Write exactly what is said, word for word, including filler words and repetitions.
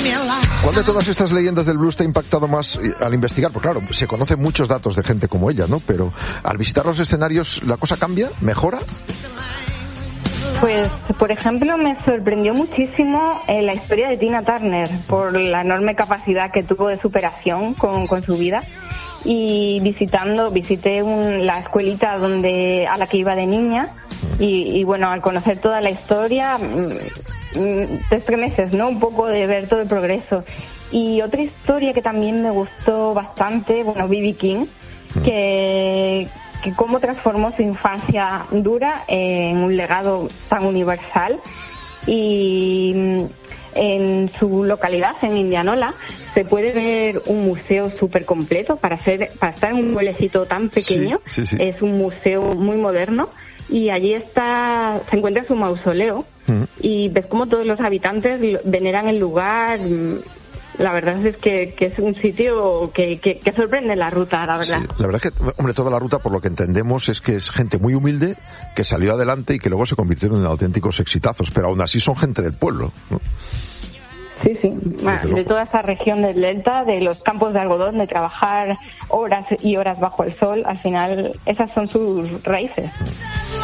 ¿Cuál de todas estas leyendas del blues te ha impactado más al investigar? Porque claro, se conocen muchos datos de gente como ella, ¿no? Pero al visitar los escenarios, ¿la cosa cambia? ¿Mejora? Pues, por ejemplo, me sorprendió muchísimo eh, la historia de Tina Turner por la enorme capacidad que tuvo de superación con, con su vida. Y visitando, visité un, la escuelita donde a la que iba de niña y, y bueno, al conocer toda la historia, te estremeces, ¿no? Un poco de ver todo el progreso. Y otra historia que también me gustó bastante, bueno, B B King, que, que cómo transformó su infancia dura en un legado tan universal. Y en su localidad, en Indianola, se puede ver un museo súper completo para ser, para estar en un pueblecito tan pequeño. Sí, sí, sí. Es un museo muy moderno y allí está, se encuentra su mausoleo uh-huh. y ves como todos los habitantes veneran el lugar. La verdad es que, que es un sitio que, que, que sorprende la ruta, la verdad. Sí, la verdad es que, hombre, toda la ruta, por lo que entendemos, es que es gente muy humilde, que salió adelante y que luego se convirtieron en auténticos exitazos, pero aún así son gente del pueblo, ¿no? Sí, sí, de, de toda esa región del delta, de los campos de algodón, de trabajar horas y horas bajo el sol, al final esas son sus raíces.